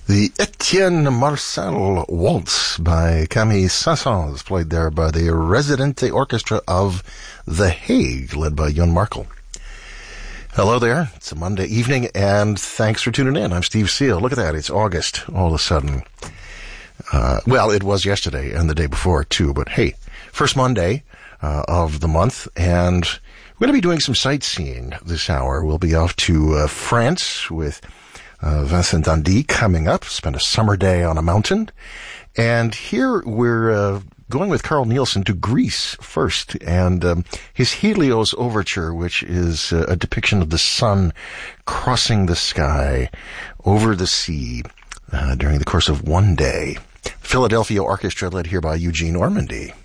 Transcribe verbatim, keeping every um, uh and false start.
The Etienne Marcel Waltz by Camille Saint-Saëns, played there by the Residente Orchestra of The Hague, led by Jon Markel. Hello there. It's a Monday evening, and thanks for tuning in. I'm Steve Seal. Look at that. It's August all of a sudden. Uh, well, it was yesterday and the day before, too. But hey, first Monday uh, of the month, and we're going to be doing some sightseeing this hour. We'll be off to uh, France with uh, Vincent Dandy coming up, spend a summer day on a mountain. And here we're uh, going with Carl Nielsen to Greece first, and um, his Helios Overture, which is uh, a depiction of the sun crossing the sky over the sea uh, during the course of one day. Philadelphia Orchestra, led here by Eugene Ormandy.